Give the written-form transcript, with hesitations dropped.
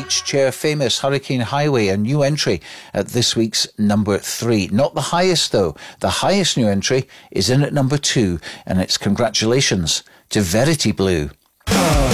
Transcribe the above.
Beach Chair Famous, Hurricane Highway, a new entry at this week's number 3. Not the highest though. The highest new entry is in at number 2, and it's congratulations to Verity Blue.